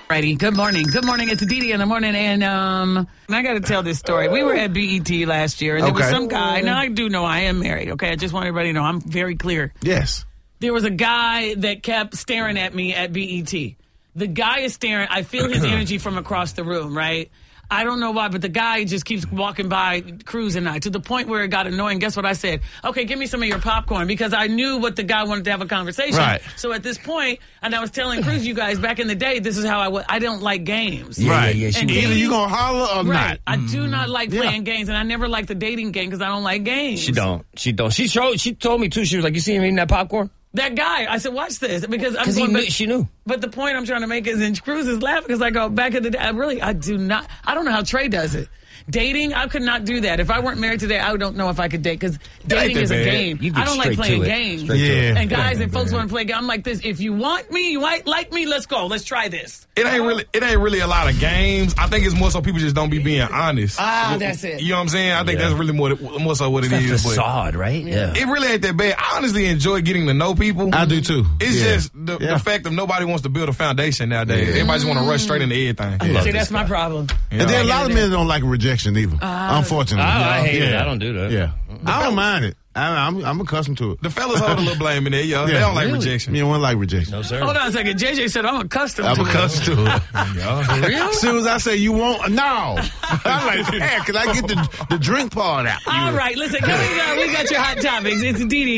Righty. Good morning. Good morning. It's Dee Dee in the morning. And I got to tell this story. We were at BET last year, and there was some guy. Now, I do know I am married, okay? I just want everybody to know I'm very clear. Yes. There was a guy that kept staring at me at BET. The guy is staring. I feel his energy from across the room, right? I don't know why, but the guy just keeps walking by Cruz and I to the point where it got annoying. Guess what I said? Okay, give me some of your popcorn, because I knew what the guy wanted to have a conversation. Right. So at this point, and I was telling Cruz, you guys, back in the day, this is how I don't like games. Right. Yeah, and Either you going to holler or right. not. I do not like playing games, and I never liked the dating game because I don't like games. She don't. She told me, too. She was like, you see him eating that popcorn? That guy, I said, watch this. Because she knew. But the point I'm trying to make is, and Cruz is laughing because I go, back in the day, I don't know how Trey does it. Dating, I could not do that. If I weren't married today, I don't know if I could date, because dating is a game. I don't like playing games. And guys and folks want to play games. I'm like this. If you want me, you might like me, let's go. Let's try this. It ain't really a lot of games. I think it's more so people just don't be being honest. That's it. You know what I'm saying? I think that's really more so what it is. Facade, right? Yeah. It really ain't that bad. I honestly enjoy getting to know people. I do too. It's just the fact that nobody wants to build a foundation nowadays. Everybody just want to rush straight into everything. See, that's my problem. And then a lot of men don't like rejection either. Unfortunately. I hate it. I don't do that. Yeah. I don't mind it. I'm accustoid to it. The fellas hold a little blame in there, yo. They don't like rejection. You don't like rejection. No, sir. Hold on a second. JJ said, I'm accustomed to it. I'm accustomed to it. Real? As soon as I say you won't, no. I'm like, yeah, can I get the drink part out? All right, listen, we got your hot topics. It's Dee Dee.